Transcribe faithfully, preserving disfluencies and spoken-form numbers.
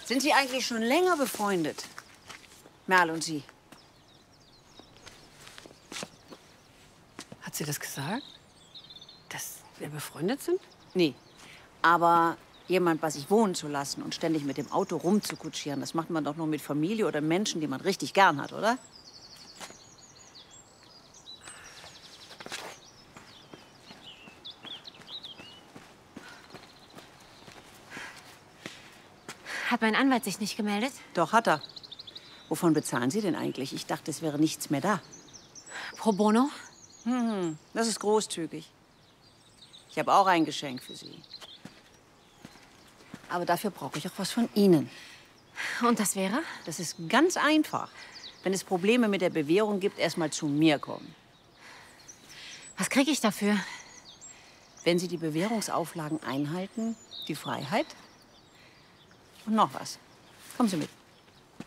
Sind Sie eigentlich schon länger befreundet? Merl und Sie? Hat sie das gesagt? Dass wir befreundet sind? Nee. Aber jemand bei sich wohnen zu lassen und ständig mit dem Auto rumzukutschieren, das macht man doch nur mit Familie oder Menschen, die man richtig gern hat, oder? Hat mein Anwalt sich nicht gemeldet? Doch, hat er. Wovon bezahlen Sie denn eigentlich? Ich dachte, es wäre nichts mehr da. Pro bono? Hm, das ist großzügig. Ich habe auch ein Geschenk für Sie. Aber dafür brauche ich auch was von Ihnen. Und das wäre? Das ist ganz einfach. Wenn es Probleme mit der Bewährung gibt, erst mal zu mir kommen. Was kriege ich dafür? Wenn Sie die Bewährungsauflagen einhalten, die Freiheit und noch was. Kommen Sie mit.